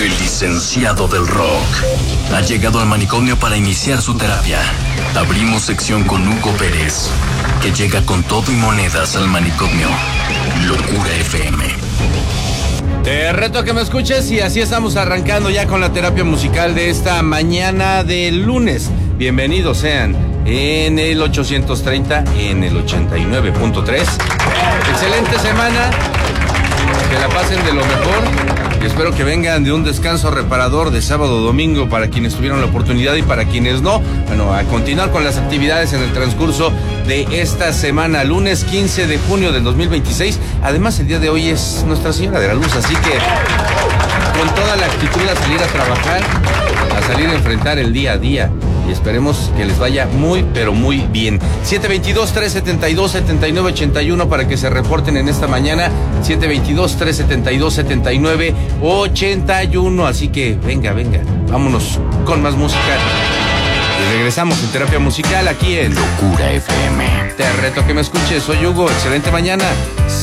El licenciado del rock ha llegado al manicomio para iniciar su terapia. Abrimos sección con Hugo Pérez, que llega con todo y monedas al manicomio. Locura FM. Te reto a que me escuches y así estamos arrancando ya con la terapia musical de esta mañana de lunes. Bienvenidos sean en el 830, en el 89.3. Excelente semana, que la pasen de lo mejor y espero que vengan de un descanso reparador de sábado o domingo para quienes tuvieron la oportunidad y para quienes no. Bueno, a continuar con las actividades en el transcurso de esta semana, lunes 15 de junio del 2026. Además, el día de hoy es Nuestra Señora de la Luz, así que con toda la actitud a salir a trabajar, a salir a enfrentar el día a día. Y esperemos que les vaya muy, pero muy bien. 722-372-7981 para que se reporten en esta mañana. 722-372-7981. Así que venga, vámonos con más música. Y regresamos en terapia musical aquí en Locura FM. Te reto a que me escuches. Soy Hugo. Excelente mañana.